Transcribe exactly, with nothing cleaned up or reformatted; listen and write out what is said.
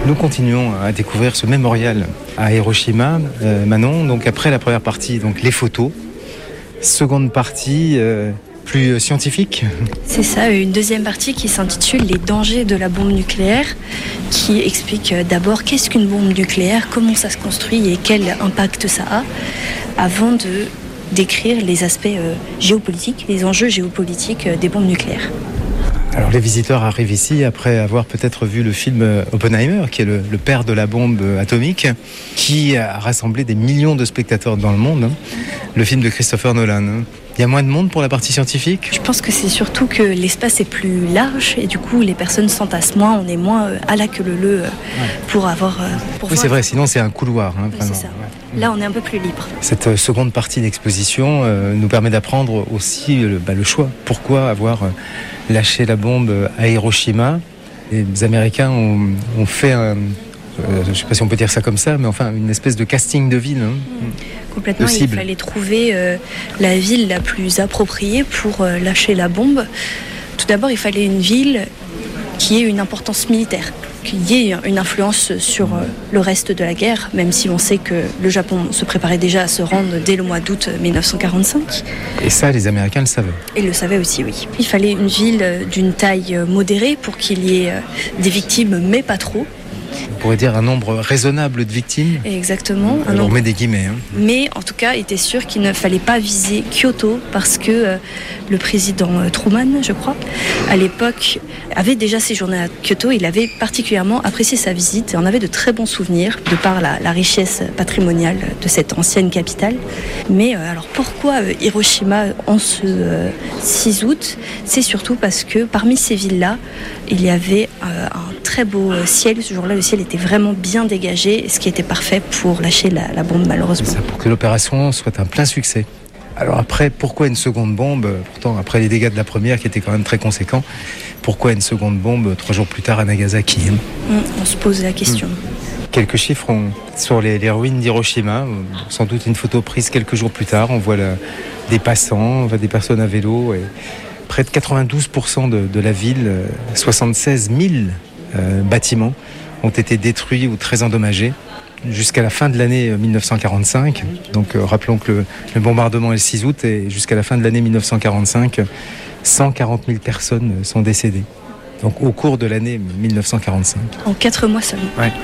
Nous continuons à découvrir ce mémorial à Hiroshima, euh, Manon. Donc après la première partie, donc les photos. Seconde partie, euh, plus scientifique. C'est ça, une deuxième partie qui s'intitule « Les dangers de la bombe nucléaire », qui explique d'abord qu'est-ce qu'une bombe nucléaire, comment ça se construit et quel impact ça a, avant de décrire les aspects euh, géopolitiques, les enjeux géopolitiques euh, des bombes nucléaires. Alors les visiteurs arrivent ici après avoir peut-être vu le film Oppenheimer, qui est le, le père de la bombe atomique, qui a rassemblé des millions de spectateurs dans le monde. Hein. Le film de Christopher Nolan. Hein. Il y a moins de monde pour la partie scientifique ? Je pense que c'est surtout que l'espace est plus large et du coup les personnes s'entassent moins, on est moins euh, à la queue leu euh, pour avoir... Euh, pour oui voir. C'est vrai, sinon c'est un couloir. Hein, oui, c'est ça. Ouais. Là on est un peu plus libre. Cette seconde partie d'exposition euh, nous permet d'apprendre aussi le, bah, le choix. Pourquoi avoir euh, lâché la bombe à Hiroshima ? Les Américains ont, ont fait un... Euh, je ne sais pas si on peut dire ça comme ça, mais enfin une espèce de casting de ville. Hein. Mmh. Complètement, il fallait trouver euh, la ville la plus appropriée pour euh, lâcher la bombe. Tout d'abord, il fallait une ville qui ait une importance militaire, qu'il y ait une influence sur euh, le reste de la guerre, même si on sait que le Japon se préparait déjà à se rendre dès le mois d'août dix-neuf cent quarante-cinq. Et ça, les Américains le savaient. Ils le savaient aussi, oui. Il fallait une ville d'une taille modérée pour qu'il y ait euh, des victimes, mais pas trop. On pourrait dire un nombre raisonnable de victimes. Exactement. Un nombre... On met des guillemets. Hein. Mais en tout cas, il était sûr qu'il ne fallait pas viser Kyoto parce que euh, le président euh, Truman, je crois, à l'époque, avait déjà séjourné à Kyoto. Il avait particulièrement apprécié sa visite et en avait de très bons souvenirs de par la, la richesse patrimoniale de cette ancienne capitale. Mais euh, alors pourquoi euh, Hiroshima en ce euh, six août ? C'est surtout parce que parmi ces villes-là, il y avait euh, un très beau ciel. Ce jour-là, le ciel était vraiment bien dégagé, ce qui était parfait pour lâcher la, la bombe, malheureusement. C'est ça, pour que l'opération soit un plein succès. Alors après, pourquoi une seconde bombe ? Pourtant, après les dégâts de la première, qui étaient quand même très conséquents, pourquoi une seconde bombe trois jours plus tard à Nagasaki ? mmh, On se pose la question. Mmh. Quelques chiffres on, sur les, les ruines d'Hiroshima. Sans doute une photo prise quelques jours plus tard. On voit la, des passants, on voit des personnes à vélo. Et près de quatre-vingt-douze pour cent de, de la ville, soixante-seize mille euh, bâtiments ont été détruits ou très endommagés jusqu'à la fin de l'année dix-neuf cent quarante-cinq. Donc euh, rappelons que le, le bombardement est le six août et jusqu'à la fin de l'année dix-neuf cent quarante-cinq, cent quarante mille personnes sont décédées. Donc au cours de l'année dix-neuf cent quarante-cinq. En quatre mois seulement. Ouais.